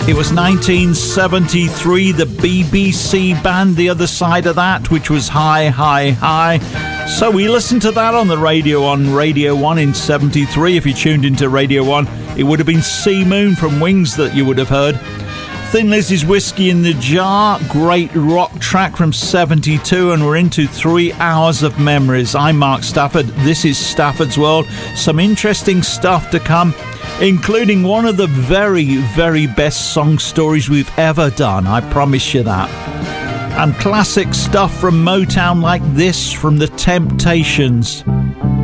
It was 1973, the BBC band, The Other Side of That, which was Hi, Hi, Hi. So we listened to that on the radio on Radio 1 in 73. If you tuned into Radio 1, it would have been Sea Moon from Wings that you would have heard. Thin Lizzy's Whiskey in the Jar, great rock track from 72, and we're into 3 hours of memories. I'm Mark Stafford. This is Stafford's World. Some interesting stuff to come, including one of the very, very best song stories we've ever done. I promise you that. And classic stuff from Motown like this from The Temptations.